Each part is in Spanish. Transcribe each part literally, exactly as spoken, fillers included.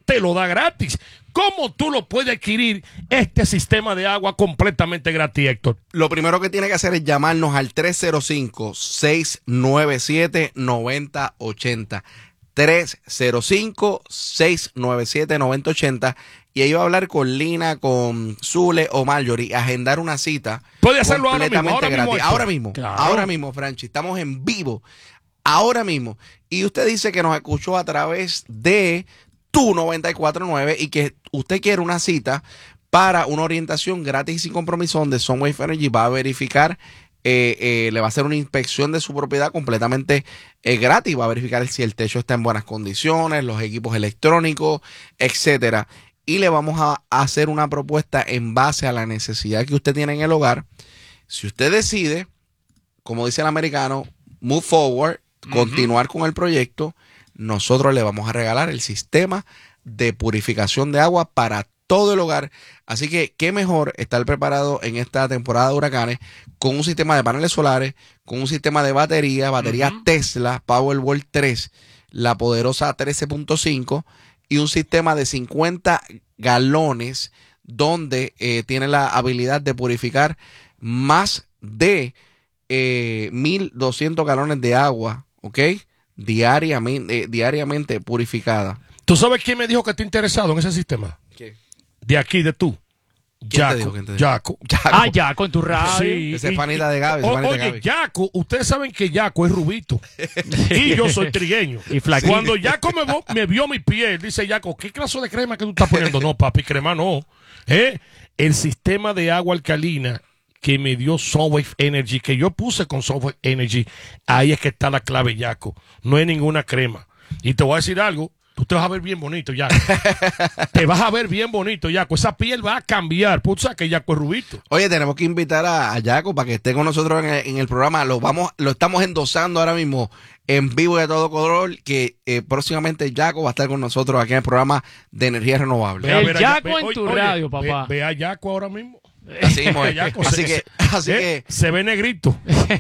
te lo da gratis. ¿Cómo tú lo puedes adquirir este sistema de agua completamente gratis, Héctor? Lo primero que tiene que hacer es llamarnos al tres cero cinco, seis nueve siete, nueve cero ocho cero. tres cero cinco, seis nueve siete, nueve cero ocho cero. Y ahí va a hablar con Lina, con Zule o Marjorie, agendar una cita. Puede hacerlo ahora mismo. Completamente Ahora mismo, gratis. Héctor. Ahora mismo, Claro. ahora mismo, Franchi. Estamos en vivo. Ahora mismo. Y usted dice que nos escuchó a través de Tu noventa y cuatro punto nueve y que usted quiere una cita para una orientación gratis y sin compromiso donde Sunwave Energy va a verificar, eh, eh, le va a hacer una inspección de su propiedad completamente eh, gratis, va a verificar si el techo está en buenas condiciones, los equipos electrónicos, etcétera. Y le vamos a hacer una propuesta en base a la necesidad que usted tiene en el hogar. Si usted decide, como dice el americano, move forward, uh-huh. continuar con el proyecto, nosotros le vamos a regalar el sistema de purificación de agua para todo el hogar. Así que qué mejor estar preparado en esta temporada de huracanes con un sistema de paneles solares, con un sistema de batería, batería uh-huh. Tesla Powerwall tres, la poderosa trece punto cinco y un sistema de cincuenta galones donde eh, tiene la habilidad de purificar más de eh, mil doscientos galones de agua, ¿ok? Diariamente, eh, diariamente purificada. ¿Tú sabes quién me dijo que está interesado en ese sistema? ¿Qué? De aquí, de tú. Yaco. Yaco. Ah, Yaco en tu radio. Sí, ese es panita de Gaby. O, panita oye, de Gaby. Yaco, ustedes saben que Yaco es rubito. Y yo soy trigueño. Y flaquito. Cuando Yaco me, me vio mi piel, dice Yaco, ¿qué clase de crema que tú estás poniendo? No, papi, crema no. ¿Eh? El sistema de agua alcalina que me dio Sunwave Energy, que yo puse con Sunwave Energy, ahí es que está la clave, Yaco. No hay ninguna crema. Y te voy a decir algo, tú te vas a ver bien bonito, Yaco. Te vas a ver bien bonito, Yaco. Esa piel va a cambiar. Pues sabes que Yaco es rubito. Oye, tenemos que invitar a, a Yaco para que esté con nosotros en el, en el programa. Lo vamos, lo estamos endosando ahora mismo en vivo de todo color, que eh, próximamente Yaco va a estar con nosotros aquí en el programa de energía renovable. El Yaco en tu radio, papá. Ve, ve a Yaco ahora mismo. Así, mismo es. Yaco, así se, que, así eh, que se ve negrito.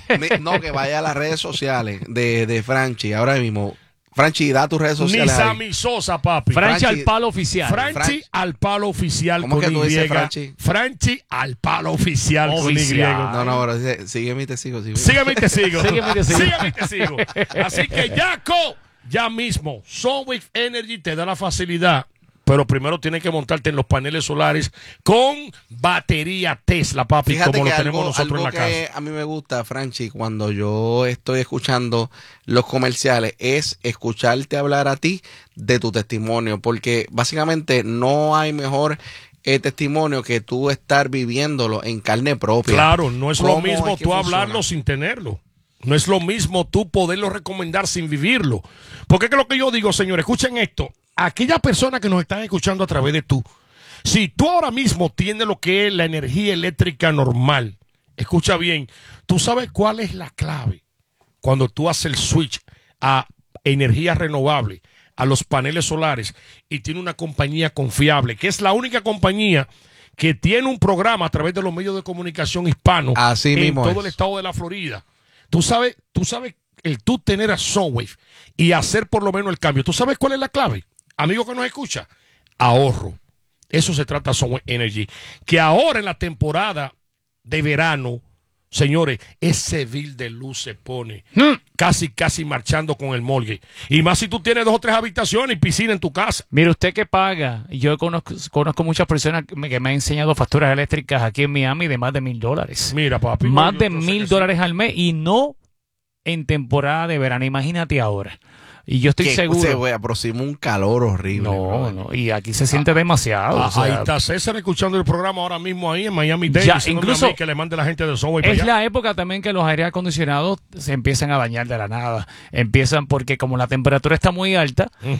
No, que vaya a las redes sociales de, de Franchi ahora mismo. Franchi, da tus redes sociales. Ni Sammy Sosa, papi. Franchi al palo oficial. Franchi Franchi al palo oficial. ¿Cómo con que tú Y. dices Franchi? Franchi al palo oficial, Oficial. con Y. No, no, ahora dice, sígueme y te sigo. Sígueme, sígueme y te sigo. Sígueme y te sigo. Sígueme y te sigo. Así que, Yaco, ya mismo, Sunwave Energy te da la facilidad, pero primero tienes que montarte en los paneles solares con batería Tesla, papi, Fíjate como que lo tenemos algo, nosotros algo en la que casa. a mí me gusta, Franchi, cuando yo estoy escuchando los comerciales, es escucharte hablar a ti de tu testimonio, porque básicamente no hay mejor eh, testimonio que tú estar viviéndolo en carne propia. Claro, no es lo ¿Cómo mismo es que tú funciona? hablarlo sin tenerlo. No es lo mismo tú poderlo recomendar sin vivirlo. Porque es que lo que yo digo, señores, escuchen esto. Aquellas personas que nos están escuchando a través de tú, si tú ahora mismo tienes lo que es la energía eléctrica normal, escucha bien, tú sabes cuál es la clave cuando tú haces el switch a energía renovable, a los paneles solares, y tiene una compañía confiable, que es la única compañía que tiene un programa a través de los medios de comunicación hispanos Así en mismo todo es. el estado de la Florida. Tú sabes, tú sabes el tú tener a Sunwave y hacer por lo menos el cambio. ¿Tú sabes cuál es la clave? Amigo que nos escucha, ahorro. Eso se trata Sunwave Energy. Que ahora en la temporada de verano, señores, ese bill de luz se pone Mm. casi, casi marchando con el mortgage. Y más si tú tienes dos o tres habitaciones y piscina en tu casa. Mire, usted que paga. Yo conozco, conozco muchas personas que me, que me han enseñado facturas eléctricas aquí en Miami de más de mil dólares. Mira, papi. Más yo- de yo sé mil que sí. dólares al mes y no en temporada de verano. Imagínate ahora. Y yo estoy Que seguro. se we- aproxima un calor horrible. No, brother. no. Y aquí se siente demasiado. Ah, o sea, ahí está César escuchando el programa ahora mismo ahí en Miami Dade. Ya, diciéndome incluso- a mí que le mande la gente de Sunwave para es allá. la época también que los aire acondicionados se empiezan a dañar de la nada. Empiezan porque como la temperatura está muy alta, Ujú.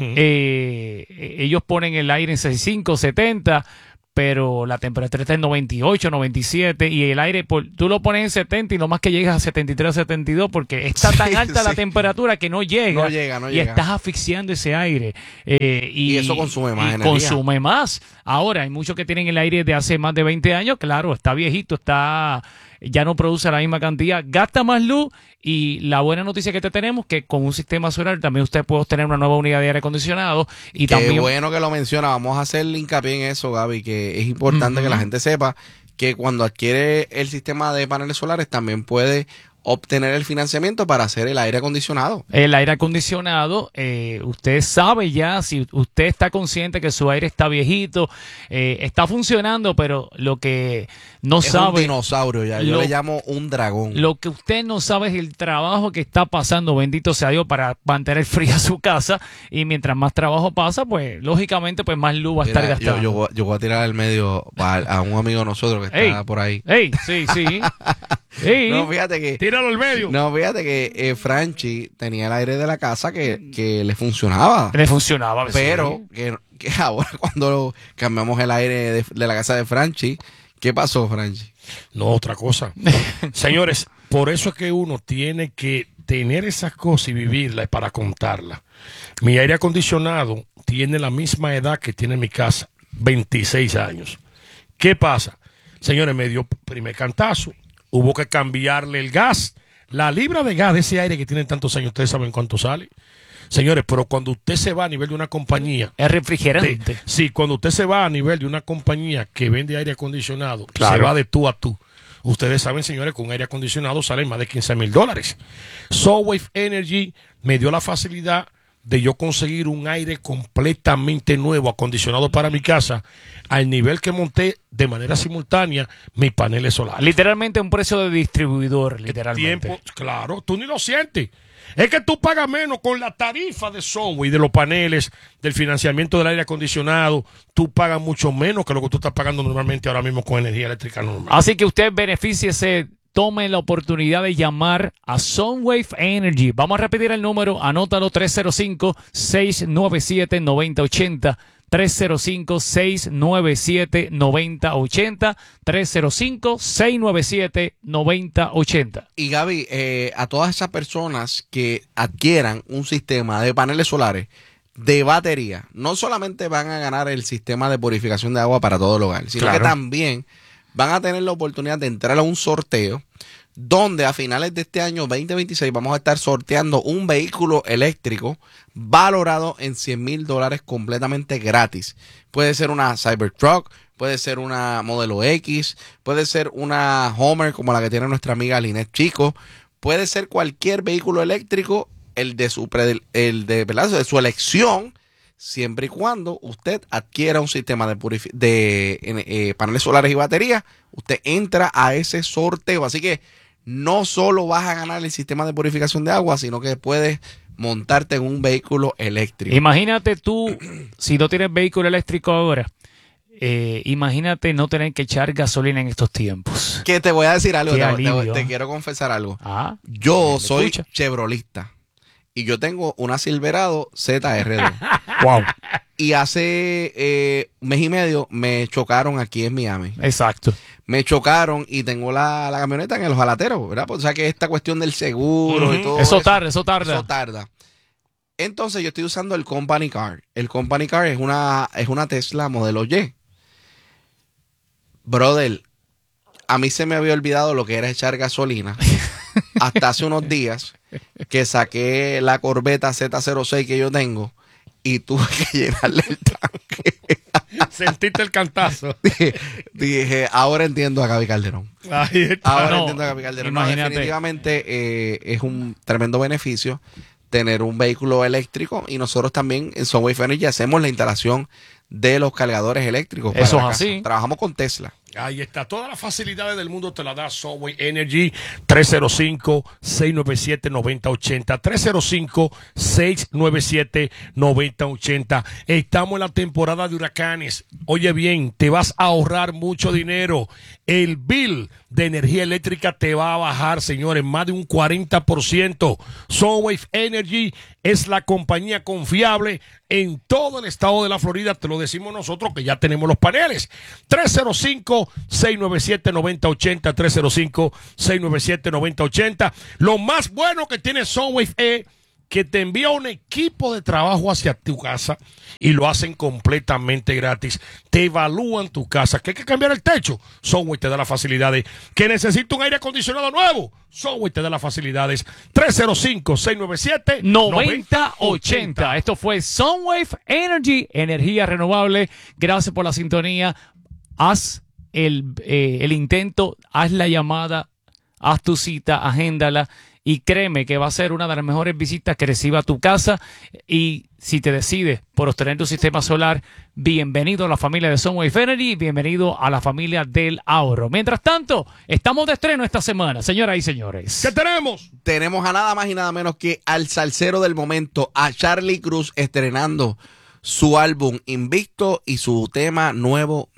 eh, ellos ponen el aire en sesenta y cinco, setenta, pero la temperatura está en noventa y ocho, noventa y siete y el aire, por, tú lo pones en setenta y no más que llegas a setenta y tres, setenta y dos porque está tan Sí, alta la sí. temperatura que no llega. No llega, no y llega. estás asfixiando ese aire. Eh, y, Y eso consume más y energía. Consume más. Ahora, hay muchos que tienen el aire de hace más de veinte años, claro, está viejito, está ya no produce la misma cantidad, gasta más luz y la buena noticia que te tenemos que con un sistema solar también usted puede obtener una nueva unidad de aire acondicionado y Qué también bueno que lo menciona. Vamos a hacer hincapié en eso, Gaby, que es importante Ujú. que la gente sepa que cuando adquiere el sistema de paneles solares también puede obtener el financiamiento para hacer el aire acondicionado. el aire acondicionado, eh, usted sabe ya, si usted está consciente que su aire está viejito, eh, está funcionando, pero lo que no Es un sabe, dinosaurio ya. Yo lo- le llamo un dragón. lo que usted no sabe es el trabajo que está pasando, bendito sea Dios, para mantener fría su casa, y mientras más trabajo pasa, pues lógicamente pues más luz va a Mira, estar yo, gastando. yo, voy- yo voy a tirar al medio a, a un amigo de nosotros que está Ey. por ahí. Ey, sí, sí. Ey. No, fíjate que Tíralo al medio. No, fíjate que eh, Franchi tenía el aire de la casa que, que le funcionaba. Le funcionaba. Pero sí. que, que ahora cuando cambiamos el aire de, de la casa de Franchi, ¿qué pasó, Franchi? No, otra cosa. Señores, por eso es que uno tiene que tener esas cosas y vivirlas para contarlas. Mi aire acondicionado tiene la misma edad que tiene mi casa, veintiséis años. ¿Qué pasa? Señores, me dio primer cantazo. Hubo que cambiarle el gas. La libra de gas de ese aire que tiene tantos años, ¿ustedes saben cuánto sale? Señores, pero cuando usted se va a nivel de una compañía... Es refrigerante. de- sí, cuando usted se va a nivel de una compañía que vende aire acondicionado, Claro. se va de tú a tú. Ustedes saben, señores, que un aire acondicionado sale más de quince mil dólares. Soulwave Energy me dio la facilidad de yo conseguir un aire completamente nuevo, acondicionado para mi casa, al nivel que monté de manera simultánea mis paneles solares. Literalmente un precio de distribuidor, literalmente. Tiempo, claro, tú ni lo sientes. Es que tú pagas menos con la tarifa de Sunway, de los paneles, del financiamiento del aire acondicionado. Tú pagas mucho menos que lo que tú estás pagando normalmente ahora mismo con energía eléctrica normal. Así que usted benefíciese, tome la oportunidad de llamar a Sunwave Energy. Vamos a repetir el número, anótalo: tres cero cinco, seis nueve siete, nueve cero ocho cero. tres cero cinco, seis nueve siete, nueve cero ocho cero. tres cero cinco, seis nueve siete, nueve cero ocho cero. Y Gaby, eh, a todas esas personas que adquieran un sistema de paneles solares de batería, no solamente van a ganar el sistema de purificación de agua para todo el hogar, sino Claro. que también van a tener la oportunidad de entrar a un sorteo donde a finales de este año veinte veintiséis vamos a estar sorteando un vehículo eléctrico valorado en cien mil dólares completamente gratis. Puede ser una Cybertruck, puede ser una Modelo X, puede ser una Homer como la que tiene nuestra amiga Linet Chico, puede ser cualquier vehículo eléctrico, el de su, predel- el de, ¿verdad? de su elección, siempre y cuando usted adquiera un sistema de, purifi- de eh, paneles solares y baterías, usted entra a ese sorteo. Así que no solo vas a ganar el sistema de purificación de agua, sino que puedes montarte en un vehículo eléctrico. Imagínate tú, si no tienes vehículo eléctrico ahora, eh, imagínate no tener que echar gasolina en estos tiempos. Que te voy a decir algo, Qué te, alivio. te- te quiero confesar algo. Ah, Yo ¿me soy escucha? chevrolista y yo tengo una Silverado Z R dos. Wow. Y hace eh, un mes y medio me chocaron aquí en Miami. Exacto. Me chocaron y tengo la, la camioneta en el ojalatero, ¿verdad? Pues, o sea que esta cuestión del seguro y Ujú. todo Eso tarda, eso tarda. Eso tarda. Entonces yo estoy usando el Company Car. El Company Car es una, es una Tesla modelo Y. Brother, a mí se me había olvidado lo que era echar gasolina. Hasta hace unos días que saqué la Corvette Z cero seis que yo tengo y tuve que llenarle el tanque. Sentiste el cantazo. dije, dije, ahora entiendo a Gaby Calderón. Ahí está. Ahora No, entiendo a Gaby Calderón. No, imagínate. definitivamente eh, es un tremendo beneficio tener un vehículo eléctrico y nosotros también en Sunwave Energy hacemos la instalación de los cargadores eléctricos. para Eso la es casa. así. Trabajamos con Tesla. Ahí está. Todas las facilidades del mundo te las da Sunway Energy. tres cero cinco, seis nueve siete, nueve cero ocho cero. tres cero cinco, seis nueve siete, nueve cero ocho cero. Estamos en la temporada de huracanes. Oye bien, te vas a ahorrar mucho dinero. El bill de energía eléctrica te va a bajar, señores, más de un cuarenta por ciento. Sunwave Energy es la compañía confiable en todo el estado de la Florida. Te lo decimos nosotros que ya tenemos los paneles. tres cero cinco, seis nueve siete, nueve cero ocho cero. tres cero cinco, seis nueve siete, nueve cero ocho cero. Lo más bueno que tiene Sunwave es que te envía un equipo de trabajo hacia tu casa y lo hacen completamente gratis. Te evalúan tu casa. ¿Que hay que cambiar el techo? Sunway te da las facilidades. ¿Que necesita un aire acondicionado nuevo? Sunway te da las facilidades. tres cero cinco, seis nueve siete, noventa ochenta. Esto fue Sunwave Energy, energía renovable. Gracias por la sintonía. Haz el, eh, el intento, haz la llamada, haz tu cita, agéndala. Y créeme que va a ser una de las mejores visitas que reciba tu casa. Y si te decides por obtener tu sistema solar, bienvenido a la familia de Sunwave Energy, bienvenido a la familia del ahorro. Mientras tanto, estamos de estreno esta semana, señoras y señores. ¿Qué tenemos? Tenemos a nada más y nada menos que al salsero del momento, a Charlie Cruz, estrenando su álbum Invicto y su tema nuevo